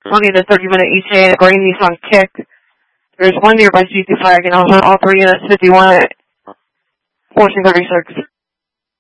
20 to 30-minute ETA and a gray Nissan Kick. There's one nearby CC Flag, and all 3 units 51 at 1436.